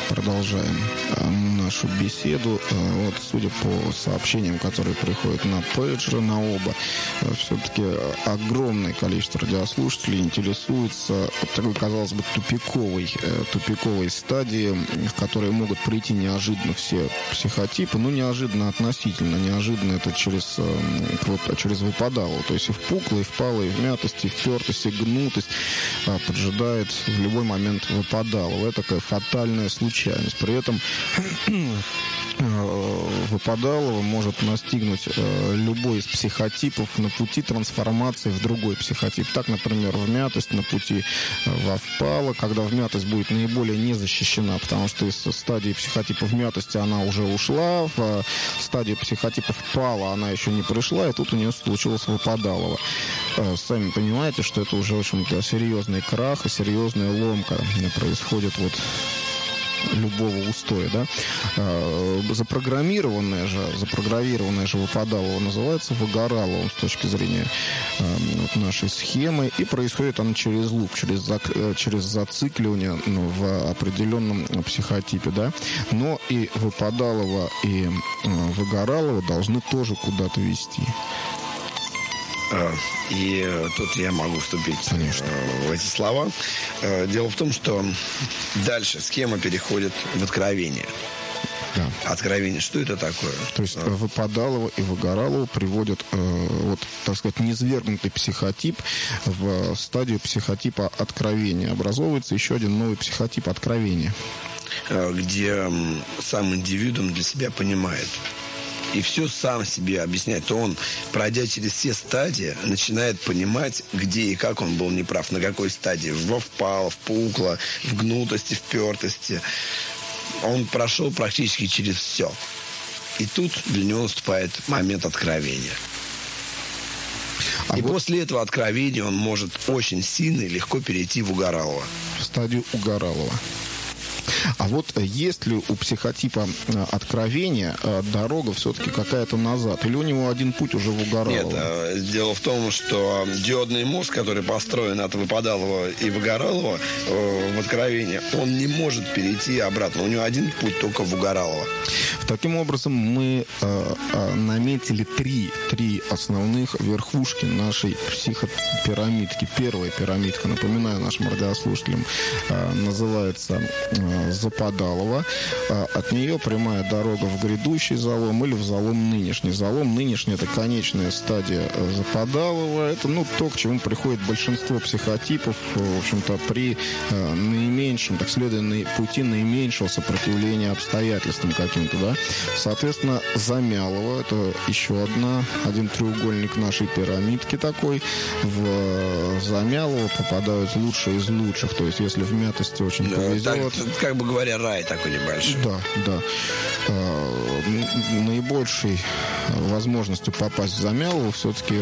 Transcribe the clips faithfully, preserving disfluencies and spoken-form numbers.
Продолжаем нашу беседу. Вот, судя по сообщениям, которые приходят на пейджеры, на оба, все-таки огромное количество радиослушателей интересуется такой, казалось бы, тупиковой, тупиковой стадии, в которой могут прийти неожиданно все психотипы. Ну, неожиданно относительно. Неожиданно это через, вот, через выпадало. То есть и впукло, и впало, и вмятость, и впертость, и гнутость поджидает в любой момент выпадало. Это такая фатальная случайность. При этом выпадалово может настигнуть любой из психотипов на пути трансформации в другой психотип. Так, например, вмятость на пути во впало, когда вмятость будет наиболее не защищена, потому что из стадии психотипа вмятости она уже ушла, в стадии психотипа впала она еще не пришла, и тут у нее случилось выпадалово. Сами понимаете, что это уже, в общем-то, серьезный крах и серьезная ломка происходит вот любого устоя, да. Запрограммированное же, запрограммированное же выпадалово называется выгораловым с точки зрения вот, нашей схемы, и происходит оно через луп, через, через зацикливание ну, в определенном психотипе, да. Но и выпадалово, и выгоралово должны тоже куда-то вести. И тут я могу вступить Конечно. в эти слова. Дело в том, что дальше схема переходит в откровение. Да. Откровение. Что это такое? То есть выпадалово и выгоралово приводят, вот, так сказать, низвергнутый психотип в стадию психотипа откровения. Образовывается еще один новый психотип откровения. Где сам индивидуум для себя понимает и все сам себе объясняет, то он, пройдя через все стадии, начинает понимать, где и как он был неправ, на какой стадии. Во впало, впукло, в гнутости, впертости. Он прошел практически через все. И тут для него наступает момент откровения. А и вот после этого откровения он может очень сильно и легко перейти в угоралово. В стадию угоралова. А вот есть ли у психотипа откровения дорога все-таки какая-то назад? Или у него один путь уже в угоралово? Нет, дело в том, что диодный мозг, который построен от выпадалого и выгоралого в откровение, он не может перейти обратно. У него один путь только в угоралово. Таким образом, мы э, э, наметили три, три основных верхушки нашей психопирамидки. Первая пирамидка, напоминаю нашим радиослушателям, э, называется э, западалово. Э, от нее прямая дорога в грядущий залом или в залом нынешний. Залом нынешний — это конечная стадия западалого. Это ну, то, к чему приходит большинство психотипов, в общем-то, при э, наименьшем, так следуя на пути наименьшего сопротивления обстоятельствам каким-то, да. Соответственно, замялово — это еще одна, один треугольник нашей пирамидки такой. В замялово попадают лучшие из лучших. То есть, если в мятости очень да, повезет... Так, как бы говоря, рай такой небольшой. Да, да. А, наибольшей возможностью попасть в замялово все-таки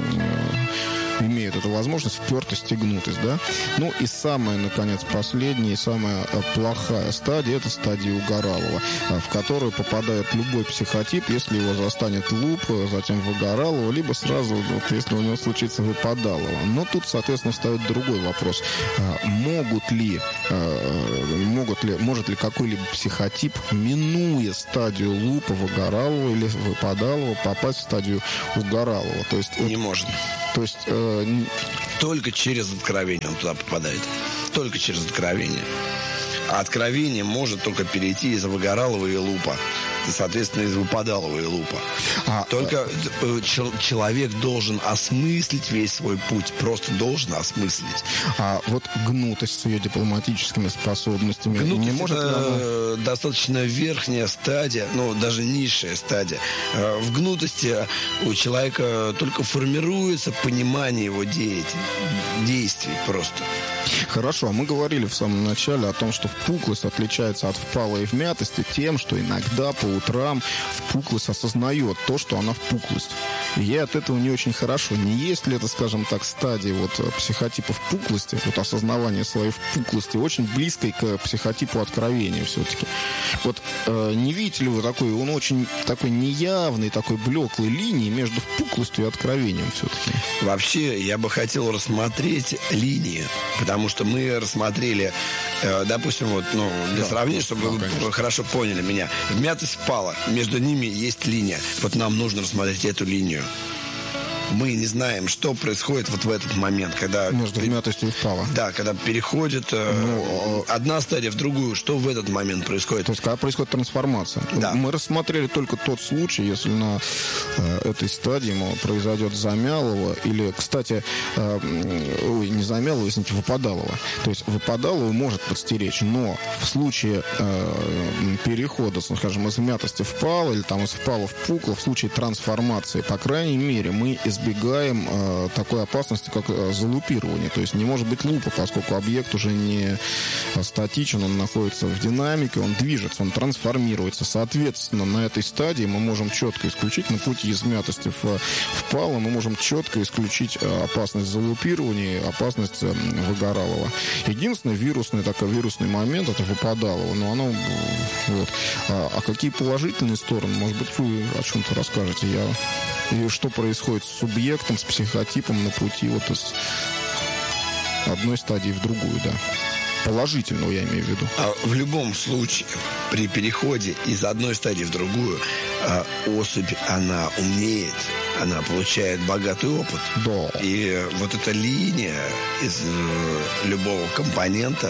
имеют эту возможность впертость и гнутость, да. Ну и самая, наконец, последняя и самая плохая стадия — это стадия угоралова, в которую попадает любой психотип, если его застанет луп, затем выгоралово, либо сразу, вот, если у него случится выпадалово. Но тут, соответственно, встает другой вопрос. Могут ли, могут ли, может ли какой-либо психотип, минуя стадию лупа, выгоралова или выпадалова, попасть в стадию угоралова? То есть, не вот, может. То есть... Э, Только через откровение он туда попадает. Только через откровение. А откровение может только перейти из выгоралого и лупа. И, соответственно, из выпадалого и лупа. А, только а... человек должен осмыслить весь свой путь. Просто должен осмыслить. А вот гнутость с ее дипломатическими способностями гнутость не может это она... достаточно верхняя стадия, ну, даже низшая стадия. В гнутости у человека только формируется понимание его действий просто. Хорошо, мы говорили в самом начале о том, что впуклость отличается от впалой вмятости тем, что иногда по утрам впуклость осознает то, что она впуклость. И ей от этого не очень хорошо. Не есть ли это, скажем так, стадия вот психотипа впуклости, вот осознавание своей впуклости, очень близкой к психотипу откровения все-таки? Вот э, не видите ли вы такой, он очень такой неявный, такой блеклой линии между впуклостью и откровением все-таки? Вообще, я бы хотел рассмотреть линии, потому что мы рассмотрели, э, допустим, вот, ну, для да, сравнения, чтобы да, вы конечно. хорошо поняли меня. Вмятость впала, между ними есть линия. Вот нам нужно рассмотреть эту линию. Мы не знаем, что происходит вот в этот момент, когда... Между вмятостью и впала. Да, когда переходит э, ну, одна стадия в другую. Что в этот момент происходит? То есть, когда происходит трансформация. Да. Мы рассмотрели только тот случай, если на э, этой стадии мол, произойдет замялово, или, кстати, э, ой, не замялово, извините, выпадалово. То есть, выпадалово может подстеречь, но в случае э, перехода, скажем, из вмятости впала, или там из впала в пукло, в случае трансформации, по крайней мере, мы избегаем э, такой опасности, как э, залупирование. То есть не может быть лупа, поскольку объект уже не статичен, он находится в динамике, он движется, он трансформируется. Соответственно, на этой стадии мы можем четко исключить, на пути из вмятости в впало, мы можем четко исключить э, опасность залупирования, опасность э, выгоралого. Единственный вирусный, такой вирусный момент, это выпадалово, но оно вот. А, а какие положительные стороны? Может быть, вы о чем-то расскажете? Я... И что происходит с субъектом, с психотипом на пути вот из одной стадии в другую, да. Положительного я имею в виду. А в любом случае, при переходе из одной стадии в другую, особь, она умнеет, она получает богатый опыт. Да. И вот эта линия из любого компонента,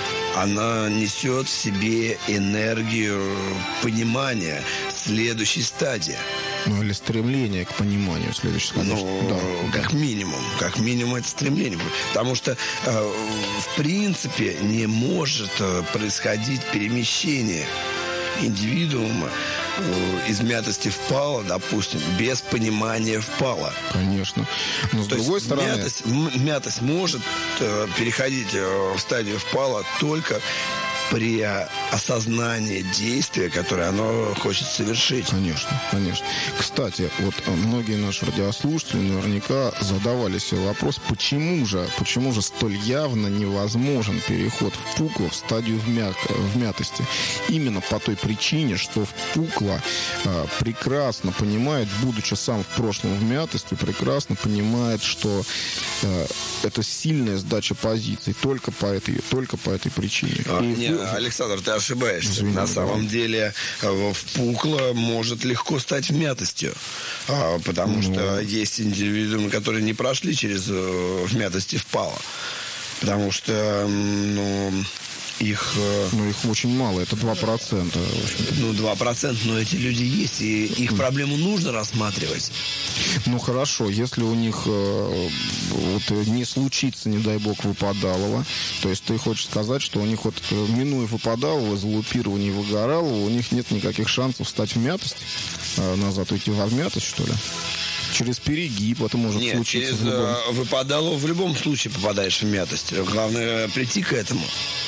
она несет в себе энергию понимания следующей стадии. Ну, или стремление к пониманию следующей стадии. Ну, да, как да. минимум. Как минимум это стремление. Потому что, э, в принципе, не может происходить перемещение индивидуума из мятости впала, допустим, без понимания впала. Конечно. Но с То другой стороны... Мятость, мятость может э, переходить э, в стадию впала только при осознании действия, которое оно хочет совершить. Конечно, конечно. Кстати, вот многие наши радиослушатели наверняка задавали себе вопрос, почему же, почему же столь явно невозможен переход в пукло в стадию вмя... вмятости. Именно по той причине, что в пукло э, прекрасно понимает, будучи сам в прошлом вмятости, прекрасно понимает, что э, это сильная сдача позиций только по этой, только по этой причине. А, не, Александр, ты ошибаешься. Извините, На самом да. деле в пукло может легко стать вмятостью. Потому ну... что есть индивидуумы, которые не прошли через вмятости впало. Потому что, ну... Их... Ну, их очень мало, это два процента. Ну, два процента, но эти люди есть, и их проблему нужно рассматривать. Ну, хорошо, если у них э, вот, не случится, не дай бог, выпадалово, то есть ты хочешь сказать, что у них вот, минуя выпадалово, залупирование выгоралого, у них нет никаких шансов стать в мятость, э, назад уйти во вмятость, что ли? Через перегиб это может Нет, случиться. Через любом... выпадалово в любом случае попадаешь в мятость. Главное прийти к этому.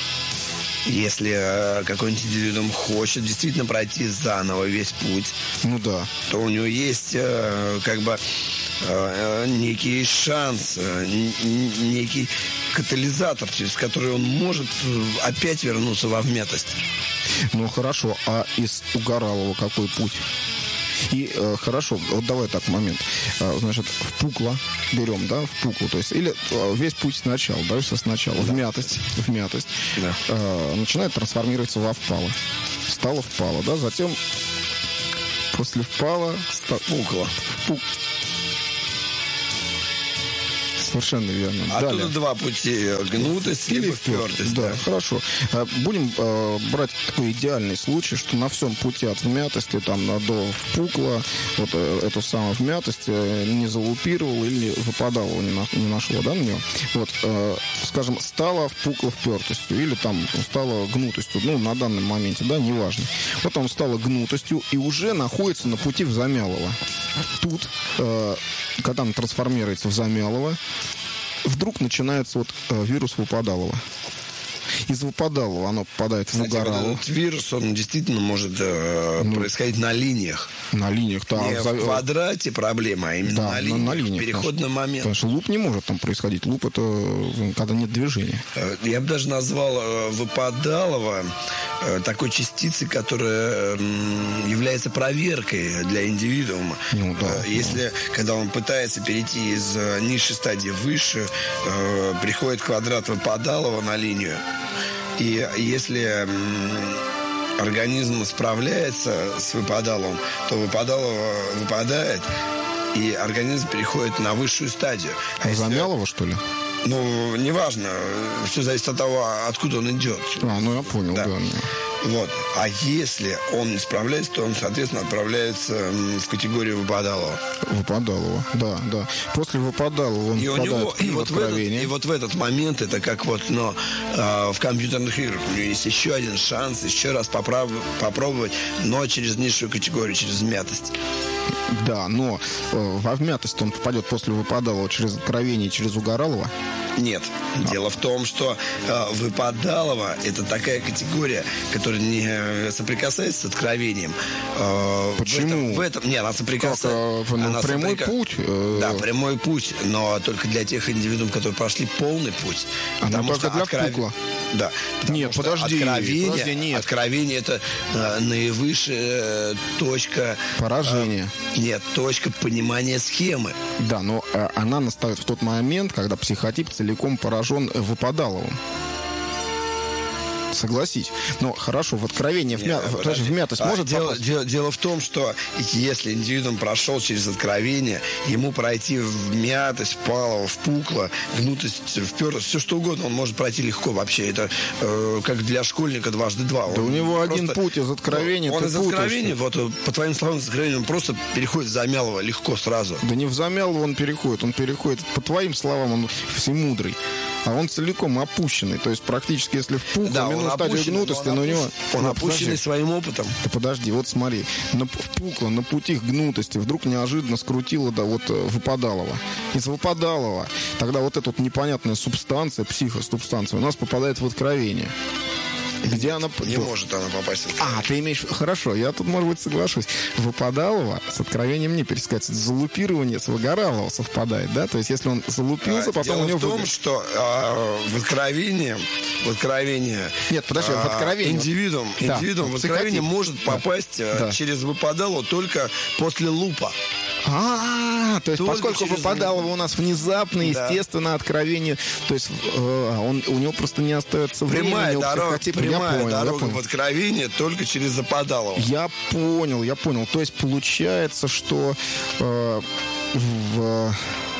Если э, какой-нибудь индивидуум хочет действительно пройти заново весь путь, ну да, то у него есть э, как бы э, некий шанс, э, некий катализатор, через который он может опять вернуться во вмятость. Ну хорошо, а из угоралого какой путь? И э, хорошо, вот давай так момент. Э, значит, в пукло берем, да, в пукло, то есть, или э, весь путь сначала, дальше сначала, да. в мятость, в мятость, да. э, начинает трансформироваться во впало. Стало впало, да, затем после впала ста... пукло. Пук... Совершенно верно. А Далее. Тут два пути. Гнутость или впертость. Да, да, хорошо. Будем э, брать такой идеальный случай, что на всем пути от вмятости там, до впукла, вот э, эту самую вмятость э, не залупировал или выпадало, не, на, не нашло, да, на нее. Вот, э, скажем, стало впукло впертостью или там стало гнутостью, ну, на данном моменте, да, неважно. Вот он стало гнутостью и уже находится на пути в замялово. Тут, э, когда он трансформируется в замялово, вдруг начинается вот э, вирус выпадалого. Из выпадалого оно попадает в Угоралово. Этот вирус, он действительно может э, ну, происходить на линиях. На линиях, да. Не в квадрате проблема, а именно да, на линиях, на линиях, переходный конечно. момент. Потому что луп не может там происходить. Луп — это когда нет движения. Я бы даже назвал выпадалово такой частицей, которая является проверкой для индивидуума. Ну, да, Если, да. когда он пытается перейти из низшей стадии выше, приходит квадрат выпадалова на линию, и если организм справляется с выпадаловым, то выпадалово выпадает, и организм переходит на высшую стадию. А если... Замялово, что ли? Ну, неважно. Все зависит от того, откуда он идет. А, ну я понял, да. да. Вот. А если он не справляется, то он, соответственно, отправляется в категорию выпадалова. Выпадалова, да, да. После выпадалова он и впадает у него, и в вот в этот, откровение. И вот в этот момент это как вот, но э, в компьютерных играх у него есть еще один шанс еще раз поправ, попробовать, но через низшую категорию, через вмятость. Да, но э, во вмятость он попадет после выпадалова через откровение, через Угоралова? Нет. А. Дело в том, что э, выпадалово – это такая категория, которая не соприкасается с откровением. Э, Почему? В этом, в этом, нет, она соприкасается. Как, ну, она прямой соприка... путь? Э... Да, прямой путь, но только для тех индивидуумов, которые прошли полный путь. А потому только что для откров... впукла? Да. Нет, подожди. Откровение, подожди нет. откровение – это э, наивысшая точка... Поражения. Э, нет, точка понимания схемы. Да, но э, она настает в тот момент, когда психотип целиком поражен выпадаловым. Согласись. Но хорошо, в откровение, вмя... Нет, вмятость а, может дело, дело, дело в том, что если индивидуум прошел через откровение, ему пройти вмятость, впалово, впукло, гнутость, вперлость, все что угодно, он может пройти легко вообще. Это э, как для школьника дважды два. Да он у него просто, один путь из откровения. Он из путаешься. откровения, вот по твоим словам, из откровения он просто переходит в замялово легко сразу. Да не в замялово он переходит, он переходит, по твоим словам, он всемудрый. А он целиком опущенный. То есть практически, если в пукло, да, минус стадию гнутости, но, но у него... Он опущенный своим опытом. Да подожди, вот смотри. На, в пукло, на пути к гнутости вдруг неожиданно скрутило, да, вот выпадалово. Из выпадалова тогда вот эта вот непонятная субстанция, психосубстанция, у нас попадает в откровение. Где она... Не может она попасть в откровение. А, ты имеешь... Хорошо, я тут, может быть, соглашусь. Выпадалово с откровением не пересекается. Залупирование с Выгоралова совпадает, да? То есть, если он залупился, а, потом у него... Дело в том, вы... что а, в откровении... В откровении... Нет, подожди, а, в откровении... Индивидуум, да, индивидуум в откровении может попасть да. через выпадалово только после лупа. А, то есть, только поскольку через... выпадалово у нас внезапно, да. естественно, откровение... То есть, э, он, у него просто не остается времени. Прямая дорога, прямая я понял, дорога я понял. в откровение только через западалово. Я понял, я понял. То есть, получается, что э, в...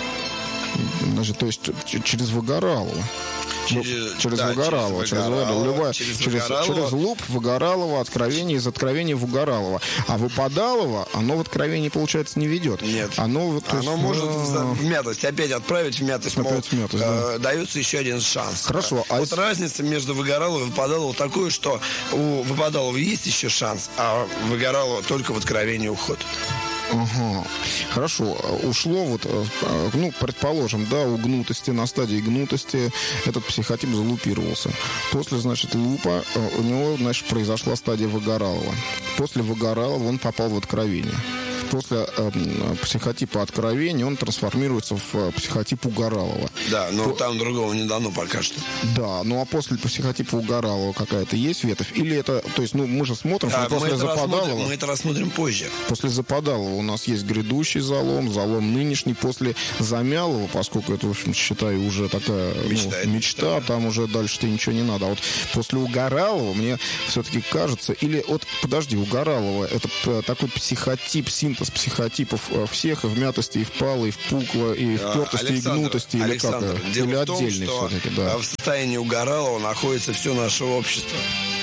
Даже, то есть, через Выгоралово. Через, через да, Выгоралова, через, Выгоралова, любая, через, через, через луп, Выгоралова, откровение, из откровения в Угоралова. А выпадалово, оно в откровении, получается, не ведет. Нет. Оно, вот, оно есть, может в мятость опять отправить в мятость. Мол, опять в мятость, э, да. Дается еще один шанс. Хорошо. А вот если... разница между Выгораловым и Выпадаловым такой, что у Выпадалова есть еще шанс, а у Выгоралова только в откровении уход. Ага. Хорошо. Ушло вот, ну, предположим, да, у гнутости, на стадии гнутости этот психотип залупировался. После, значит, лупа у него, значит, произошла стадия Выгоралова. После Выгоралова он попал в откровение. После э, психотипа откровения он трансформируется в э, психотип Угоралова. Да, но То... там другого не дано пока что. Да, ну а после психотипа Угоралова какая-то есть ветвь? Или это, то есть, ну мы же смотрим, да, что после Западалова... Мы это рассмотрим позже. После Западалова у нас есть грядущий залом, залом нынешний. После Замялова, поскольку это, в общем, считаю, уже такая мечта, ну, мечта, там уже дальше-то ничего не надо. А вот после Угоралова мне все-таки кажется... Или вот, подожди, Угоралова это такой психотип, синтез психотипов всех, и в мятости, и в пало, и в пукло, и в пертости, и гнутости, или как? Или отдельный все-таки, да. В состоянии Угоралова находится все наше общество.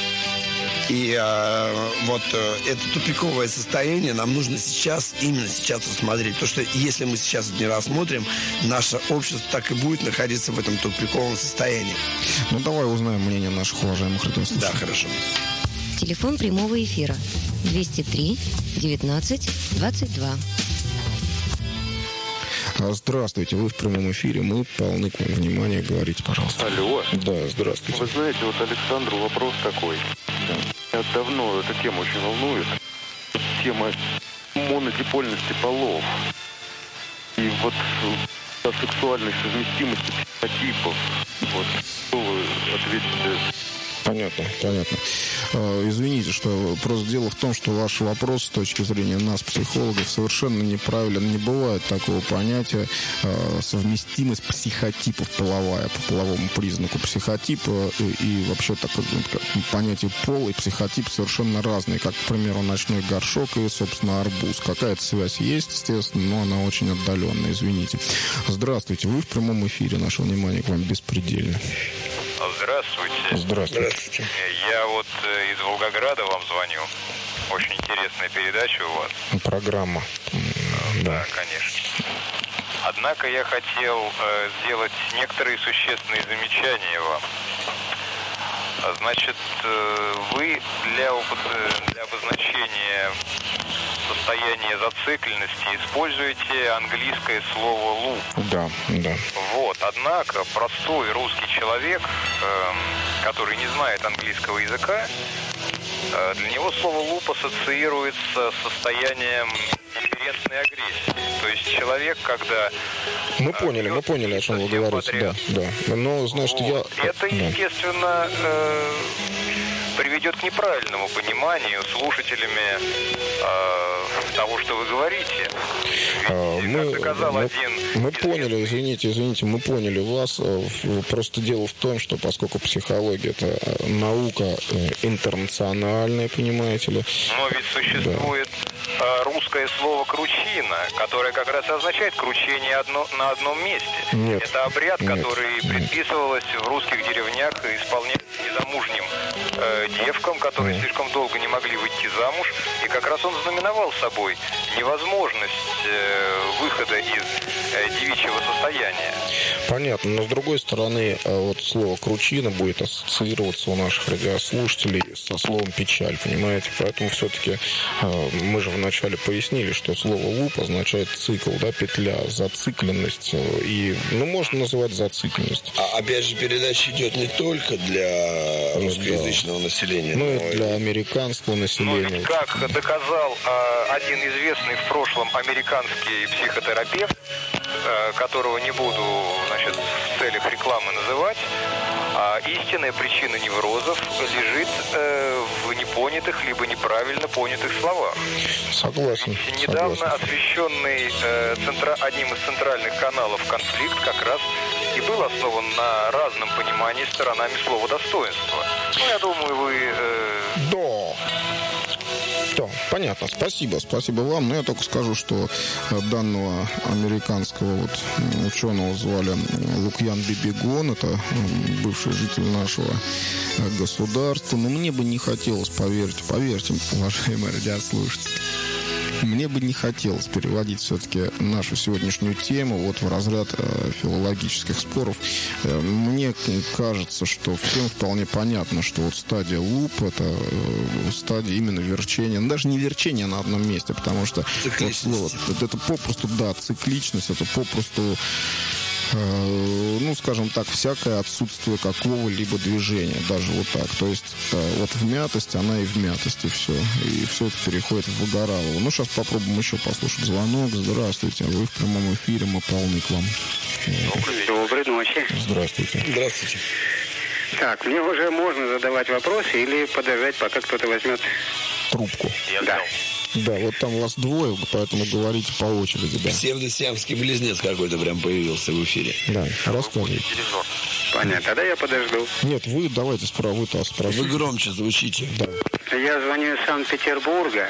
И э, вот э, это тупиковое состояние нам нужно сейчас, именно сейчас рассмотреть. Потому что если мы сейчас это не рассмотрим, наше общество так и будет находиться в этом тупиковом состоянии. Ну, давай узнаем мнение наших уважаемых радиослушателей. Да, хорошо. Телефон прямого эфира двести три девятнадцать двадцать два. Здравствуйте, вы в прямом эфире, мы полны к вам внимания, говорите, пожалуйста. Алло. Да, здравствуйте. Вы знаете, вот Александру вопрос такой. Да. Меня давно эта тема очень волнует. Тема монодипольности полов. И вот о сексуальной совместимости психотипов. Вот что вы ответите? Понятно, понятно. Извините, что просто дело в том, что ваш вопрос с точки зрения нас, психологов, совершенно неправилен. Не бывает такого понятия совместимость психотипов половая по половому признаку. Психотипа и, и вообще так, понятие пол и психотип совершенно разные. Как, к примеру, ночной горшок и, собственно, арбуз. Какая-то связь есть, естественно, но она очень отдаленная, извините. Здравствуйте, вы в прямом эфире. Наше внимание к вам беспредельно. Здравствуйте. Здравствуйте. Здравствуйте. Я вот из Волгограда вам звоню. Очень интересная передача у вас. Программа. Да, конечно. Однако я хотел э, сделать некоторые существенные замечания вам. Значит, э, вы для, опыт- для обозначения состояния зацикленности используете английское слово «loop». Да, да. Вот, однако простой русский человек, э, который не знает английского языка, э, для него слово «луп» ассоциируется с состоянием дифферентной агрессии. То есть человек, когда... Мы поняли, мы поняли, о чем вы говорите. Да, да. Но, значит, вот. я... Это, естественно, э, приведет к неправильному пониманию слушателями э, того, что вы говорите. А, Ведь, мы, как доказал мы, один... мы поняли, извините, извините, мы поняли вас. Просто дело в том, что поскольку психология — это наука интернациональная, понимаете ли. Но ведь существует да. русское слово «кручина», которое как раз означает кручение одно, на одном месте. Нет. Это обряд, Нет. который предписывалось в русских деревнях исполнять незамужним э, девкам, которые Нет. слишком долго не могли выйти замуж. И как раз он знаменовал собой невозможность э, выхода из э, девичьего состояния. Понятно, но с другой стороны, вот слово «кручина» будет ассоциироваться у наших радиослушателей со словом «печаль», понимаете? Поэтому все-таки мы же вначале пояснили, что слово «луп» означает цикл, да, петля, зацикленность, и, ну, можно называть зацикленность. А опять же, передача идет не только для русскоязычного да. населения, но, но и для американского населения. Ну, ведь как доказал э, один известный в прошлом американский психотерапевт, э, которого не буду, значит, в целях рекламы называть, а истинная причина неврозов лежит э, в непонятых либо неправильно понятых словах. Согласен. Ведь недавно согласен. освещенный э, центра, одним из центральных каналов конфликт как раз и был основан на разном понимании сторонами слова «достоинство». Ну, я думаю, вы... Э... Да. Да, понятно. Спасибо, спасибо вам. Но я только скажу, что данного американского вот ученого звали Лукьян Бибигон. Это бывший житель нашего государства. Но мне бы не хотелось, поверьте, поверьте, уважаемые радиослушатели, мне бы не хотелось переводить все-таки нашу сегодняшнюю тему вот в разряд э, филологических споров. Э, мне кажется, что всем вполне понятно, что вот стадия луп — это э, стадия именно верчения. Ну, даже не верчения на одном месте, потому что вот слово, это, это попросту, да, цикличность, это попросту ну, скажем так, всякое отсутствие какого-либо движения, даже вот так. То есть вот вмятость, она и вмятость, и все. И все это переходит в выгоралово. Ну, сейчас попробуем еще послушать звонок. Здравствуйте, вы в прямом эфире, мы полны к вам. Доброй ночи. Здравствуйте. Здравствуйте. Так, мне уже можно задавать вопросы или подождать, пока кто-то возьмет трубку? Да. Да, вот там вас двое, поэтому говорите по очереди, да. Псевдосиамский близнец какой-то прям появился в эфире. Да, рассказывайте. Понятно, тогда я подожду. Нет, вы давайте справа, вы-то справа. Вы громче звучите. Да. Я звоню из Санкт-Петербурга.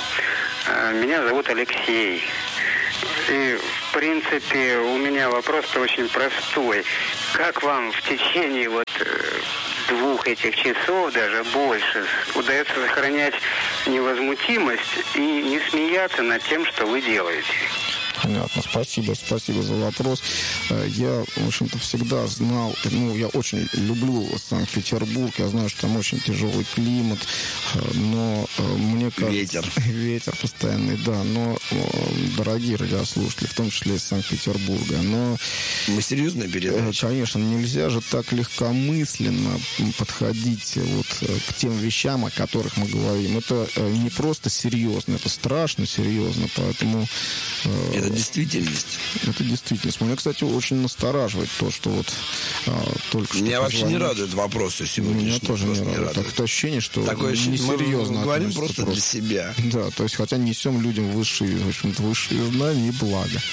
Меня зовут Алексей. И, в принципе, у меня вопрос-то очень простой. Как вам в течение вот двух этих часов, даже больше, удается сохранять невозмутимость и не смеяться над тем, что вы делаете? Понятно. Спасибо, спасибо за вопрос. Я, в общем-то, всегда знал, ну, я очень люблю Санкт-Петербург, я знаю, что там очень тяжелый климат, но мне кажется... Ветер. Ветер постоянный, да, но, дорогие радиослушатели, в том числе из Санкт-Петербурга, но... Мы серьезная передача. Конечно, нельзя же так легкомысленно подходить вот к тем вещам, о которых мы говорим. Это не просто серьезно, это страшно серьезно, поэтому... Это действительность. Это действительность. Меня, кстати, очень настораживает то, что вот а, только что... Меня позвонили. вообще не радуют вопросы сегодня. Меня тоже не радует. Такое ощущение, что Такое ощущение, несерьезно мы говорим относятся просто для себя. Да, то есть, хотя несем людям высшие, в общем-то, высшие знания и благо.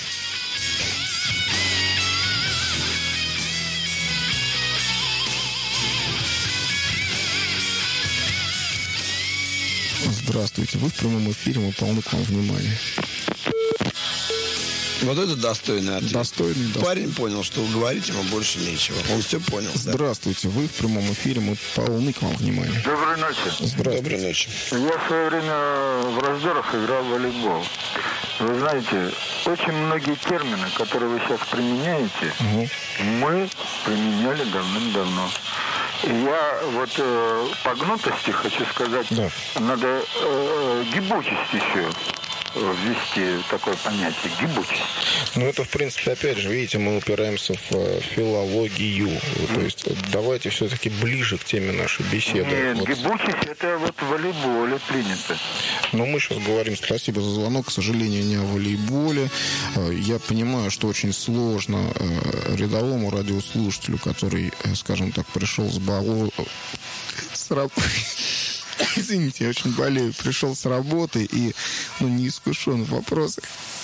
Здравствуйте, вы в прямом эфире, мы полны к вам внимания. Вот это достойный ответ. Достойный, достойный. Парень понял, что говорить ему больше нечего. Он все понял. Здравствуйте, да? Вы в прямом эфире, мы полны к вам внимания. Доброй ночи. Здравствуйте. Доброй ночи. Я в свое время в раздорах играл в волейбол. Вы знаете, очень многие термины, которые вы сейчас применяете, угу. мы применяли давным-давно. И я вот э, по гнутости хочу сказать, да. надо э, гибучесть еще ввести такое понятие, гибучесть. Ну, это, в принципе, опять же, видите, мы упираемся в филологию. Mm. То есть, давайте все-таки ближе к теме нашей беседы. Нет, вот. Гибучесть, это вот в волейболе принято. Но мы сейчас говорим, спасибо за звонок, к сожалению, не о волейболе. Я понимаю, что очень сложно рядовому радиослушателю, который, скажем так, пришел с балло... с работы... Извините, я очень болею. Пришел с работы и ну, не искушен в вопросах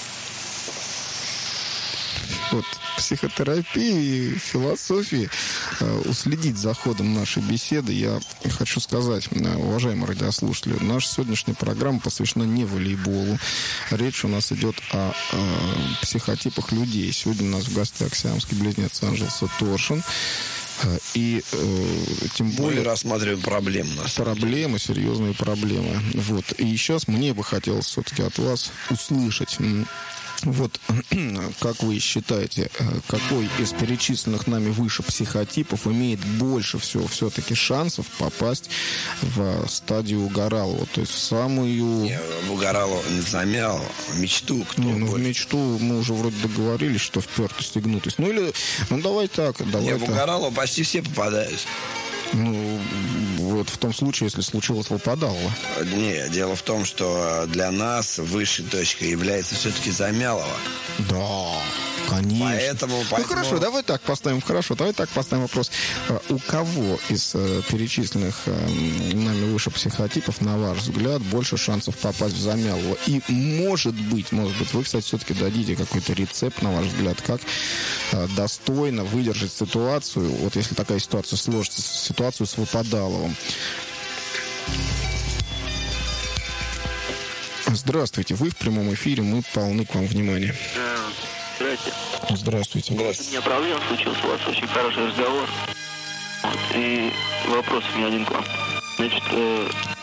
вот, психотерапии, философии. Уследить за ходом нашей беседы. Я хочу сказать, уважаемые радиослушатели, наша сегодняшняя программа посвящена не волейболу. Речь у нас идет о, о психотипах людей. Сегодня у нас в гостях сиамский близнец Анжелса Торшин. И э, тем более... Мы рассматриваем проблемы. Проблемы, серьезные проблемы. Вот. И сейчас мне бы хотелось все-таки от вас услышать... Вот, как вы считаете, какой из перечисленных нами выше психотипов имеет больше всего все-таки шансов попасть в стадию Угоралова, то есть в самую... Не, в Угоралова не замял, мечту кто Не, ну больше? В мечту мы уже вроде договорились, что впертость и гнутость. Ну или, ну давай так, давай Не, так. в Угоралова почти все попадают. Ну, вот в том случае, если случилось выпадало. Не, дело в том, что для нас высшей точкой является все-таки Замялова. Да, конечно. Поэтому, ну поэтому... хорошо, давай так поставим. Хорошо, давай так поставим вопрос. У кого из перечисленных нами выше психотипов, на ваш взгляд, больше шансов попасть в Замялова? И может быть, может быть, вы, кстати, все-таки дадите какой-то рецепт, на ваш взгляд, как достойно выдержать ситуацию, вот если такая ситуация сложится, ситуацию с Выпадаловым. Здравствуйте, вы в прямом эфире, мы полны к вам внимания. Здравствуйте. Здравствуйте. Здравствуйте. У меня проблема случилась, у вас очень хороший разговор. Вот, и вопрос у меня один к вам. Значит, э,